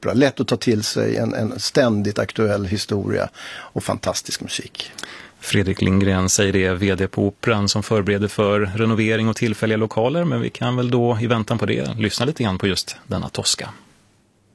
opera. Lätt att ta till sig, en ständigt aktuell historia och fantastisk musik. Fredrik Lindgren säger det, vd på Operan, som förbereder för renovering och tillfälliga lokaler, men vi kan väl då i väntan på det lyssna lite grann på just denna Tosca.